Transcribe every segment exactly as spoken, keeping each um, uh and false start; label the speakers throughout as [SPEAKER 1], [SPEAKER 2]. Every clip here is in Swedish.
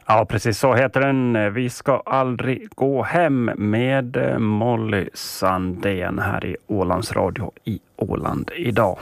[SPEAKER 1] Ja, precis så heter den. Vi ska aldrig gå hem med Molly Sandén här i Ålands Radio i Åland idag.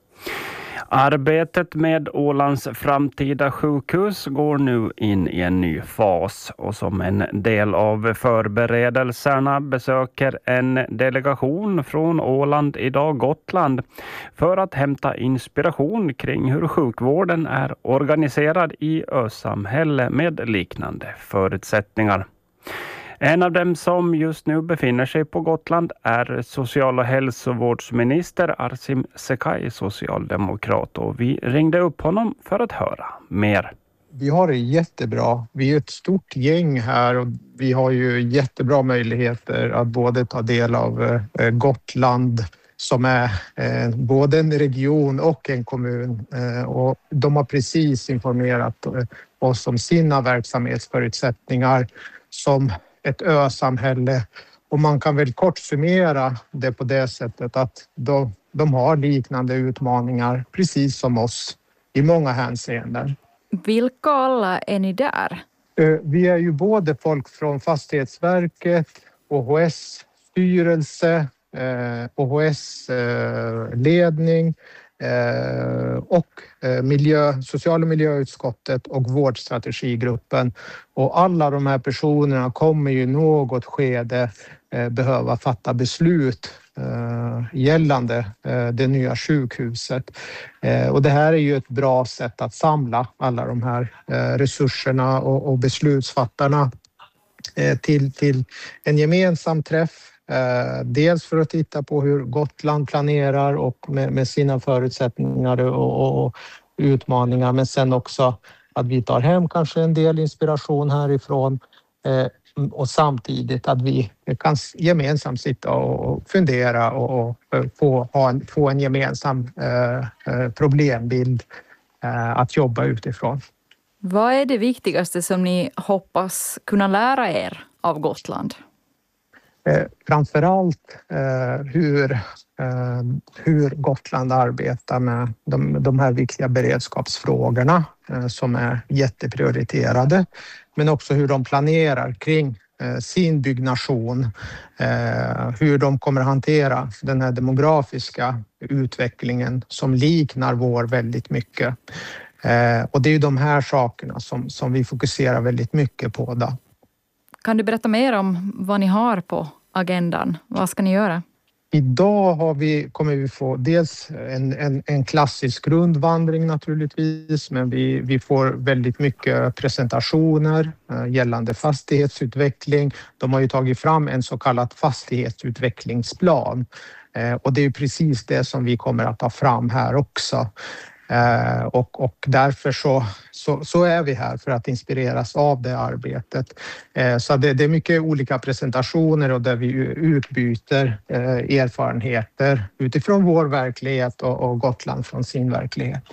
[SPEAKER 1] Arbetet med Ålands framtida sjukhus går nu in i en ny fas och som en del av förberedelserna besöker en delegation från Åland idag Gotland för att hämta inspiration kring hur sjukvården är organiserad i ösamhälle med liknande förutsättningar. En av dem som just nu befinner sig på Gotland är social- och hälsovårdsminister Arsim Sekai, socialdemokrat, och vi ringde upp honom för att höra mer.
[SPEAKER 2] Vi har det jättebra. Vi är ett stort gäng här och vi har ju jättebra möjligheter att både ta del av Gotland som är både en region och en kommun, och de har precis informerat oss om sina verksamhetsförutsättningar som ett ösamhälle, och man kan väl kort summera det på det sättet att de, de har liknande utmaningar precis som oss i många hänseenden.
[SPEAKER 3] Vilka alla är ni där?
[SPEAKER 2] Vi är ju både folk från Fastighetsverket, O H S styrelse, O H S ledning och miljö, social- och miljöutskottet och vårdstrategigruppen. Och alla de här personerna kommer ju i något skede behöva fatta beslut gällande det nya sjukhuset. Och det här är ju ett bra sätt att samla alla de här resurserna och beslutsfattarna till, till en gemensam träff. Dels för att titta på hur Gotland planerar och med, med sina förutsättningar och, och utmaningar, men sen också att vi tar hem kanske en del inspiration härifrån eh, och samtidigt att vi kan gemensamt sitta och fundera och, och få, ha en, få en gemensam eh, problembild eh, att jobba utifrån.
[SPEAKER 3] Vad är det viktigaste som ni hoppas kunna lära er av Gotland?
[SPEAKER 2] Eh, framförallt eh, hur, eh, hur Gotland arbetar med de, de här viktiga beredskapsfrågorna eh, som är jätteprioriterade, men också hur de planerar kring eh, sin byggnation, eh, hur de kommer att hantera den här demografiska utvecklingen som liknar vår väldigt mycket. Eh, och det är ju de här sakerna som, som vi fokuserar väldigt mycket på då.
[SPEAKER 3] Kan du berätta mer om vad ni har på agendan? Vad ska ni göra?
[SPEAKER 2] Idag har vi, kommer vi få dels en, en, en klassisk rundvandring naturligtvis, men vi, vi får väldigt mycket presentationer eh, gällande fastighetsutveckling. De har ju tagit fram en så kallad fastighetsutvecklingsplan eh, och det är ju precis det som vi kommer att ta fram här också. Eh, och, och därför så, så, så är vi här för att inspireras av det arbetet. Eh, så det, det är mycket olika presentationer och där vi utbyter eh, erfarenheter utifrån vår verklighet och, och Gotland från sin verklighet.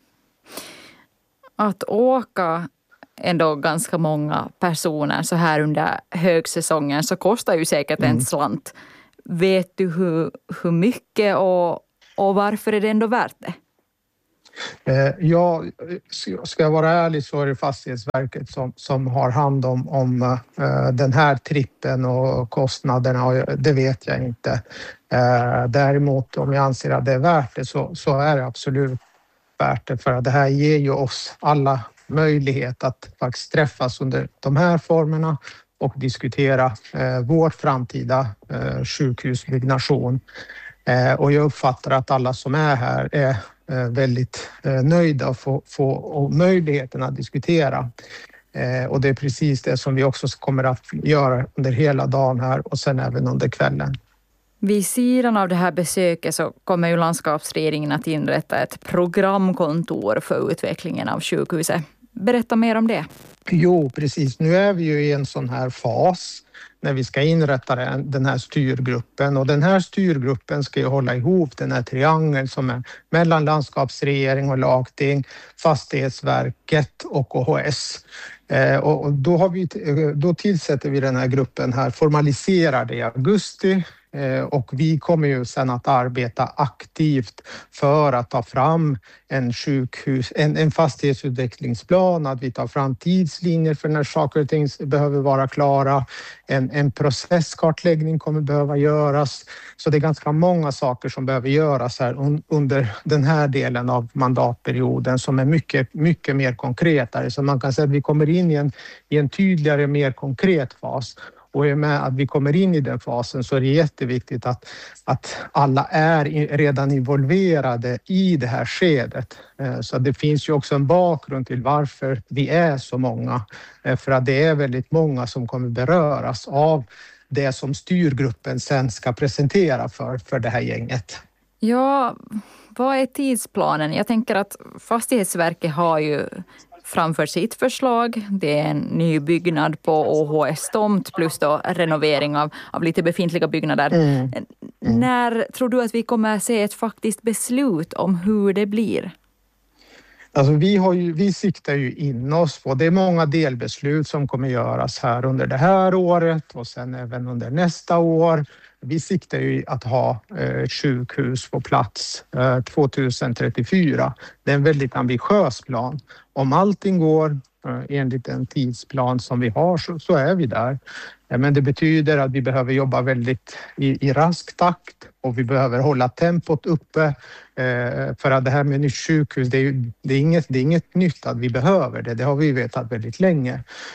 [SPEAKER 3] Att åka ändå ganska många personer så här under högsäsongen så kostar ju säkert en mm. slant. Vet du hur, hur mycket och, och varför är det ändå värt det?
[SPEAKER 2] Ja, ska jag vara ärlig så är det Fastighetsverket som, som har hand om, om uh, den här trippen och kostnaderna, och det vet jag inte. Uh, däremot om jag anser att det är värt det så, så är det absolut värt det, för att det här ger ju oss alla möjlighet att faktiskt träffas under de här formerna och diskutera uh, vår framtida uh, sjukhusbyggnation. Uh, och jag uppfattar att alla som är här är väldigt nöjda och få, få möjligheten att diskutera. Eh, och det är precis det som vi också kommer att göra under hela dagen här och sen även under kvällen.
[SPEAKER 3] Vid sidan av det här besöket så kommer ju landskapsregeringen att inrätta ett programkontor för utvecklingen av sjukhuset. Berätta mer om det.
[SPEAKER 2] Jo, precis. Nu är vi ju i en sån här fas när vi ska inrätta den här styrgruppen. Och den här styrgruppen ska ju hålla ihop den här triangeln som är mellan landskapsregering och lagting, Fastighetsverket och O H S. Eh, och då, har vi, då tillsätter vi den här gruppen här, formaliserar det i augusti. Och vi kommer ju sedan att arbeta aktivt för att ta fram en sjukhus, en, en fastighetsutvecklingsplan, att vi tar fram tidslinjer för när saker och ting behöver vara klara. En, en processkartläggning kommer behöva göras. Så det är ganska många saker som behöver göras här under den här delen av mandatperioden som är mycket, mycket mer konkretare. Så man kan säga att vi kommer in i en, i en tydligare, mer konkret fas. Och i och med att vi kommer in i den fasen så är det jätteviktigt att, att alla är redan involverade i det här skedet. Så det finns ju också en bakgrund till varför vi är så många. För att det är väldigt många som kommer beröras av det som styrgruppen sen ska presentera för, för det här gänget.
[SPEAKER 3] Ja, vad är tidsplanen? Jag tänker att Fastighetsverket har ju framför sitt förslag. Det är en ny byggnad på Å H S-tomt plus då renovering av, av lite befintliga byggnader. Mm. Mm. När tror du att vi kommer att se ett faktiskt beslut om hur det blir?
[SPEAKER 2] Alltså vi, har ju, vi siktar ju in oss på, det är många delbeslut som kommer göras här under det här året och sen även under nästa år. Vi siktar ju att ha ett sjukhus på plats tjugohundratrettiofyra. Det är en väldigt ambitiös plan. Om allting går enligt en tidsplan som vi har så, så är vi där. Men det betyder att vi behöver jobba väldigt i, i rask takt och vi behöver hålla tempot uppe. För att det här med nytt sjukhus, det är, ju, det är, inget, det är inget nytt att vi behöver det. Det har vi vetat väldigt länge.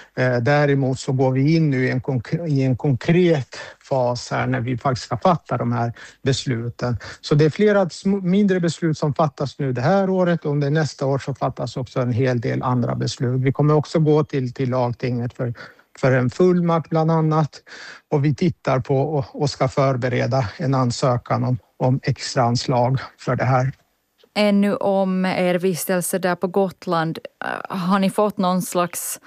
[SPEAKER 2] Däremot så går vi in nu i en, i en konkret fas här när vi faktiskt ska fatta de här besluten. Så det är flera mindre beslut som fattas nu det här året och under nästa år så fattas också en hel del andra beslut. Vi kommer också gå till, till lagtinget för för en fullmakt bland annat. Och vi tittar på och, och ska förbereda en ansökan om, om extra anslag för det här.
[SPEAKER 3] Ännu om er vistelse där på Gotland, har ni fått någon slags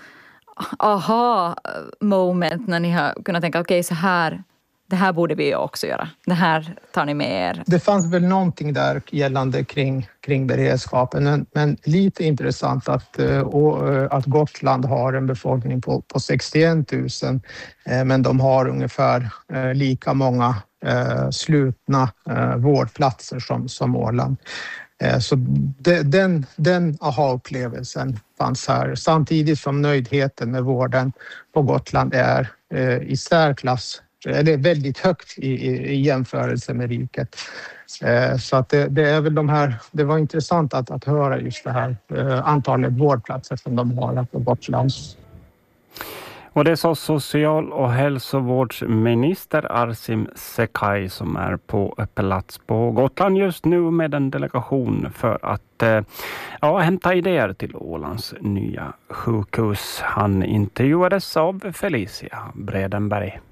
[SPEAKER 3] aha-moment när ni har kunnat tänka okej, okay, så här, det här borde vi också göra. Det här tar ni med er.
[SPEAKER 2] Det fanns väl någonting där gällande kring, kring beredskapen. Men, men lite intressant att, uh, att Gotland har en befolkning på, på sextioett tusen. Uh, men de har ungefär uh, lika många uh, slutna uh, vårdplatser som, som Åland. Uh, så de, den, den aha-upplevelsen fanns här. Samtidigt som nöjdheten med vården på Gotland är uh, i särklass. Eller väldigt högt i, i, i jämförelse med riket. Eh, så att det, det är väl de här, det var intressant att, att höra just det här eh, antalet vårdplatser som de har på Gotland.
[SPEAKER 1] Och det är så social- och hälsovårdsminister Arsim Sekai som är på plats på Gotland just nu med en delegation för att eh, ja, hämta idéer till Ålands nya sjukhus. Han intervjuades av Felicia Bredenberg.